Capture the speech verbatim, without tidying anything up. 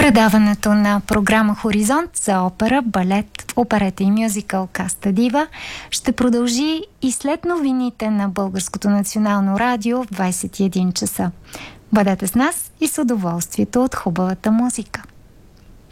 Предаването на програма Хоризонт за опера, балет, оперета и мюзикъл Каста Дива ще продължи и след новините на Българското национално радио в двайсет и един часа. Бъдете с нас и с удоволствието от хубавата музика.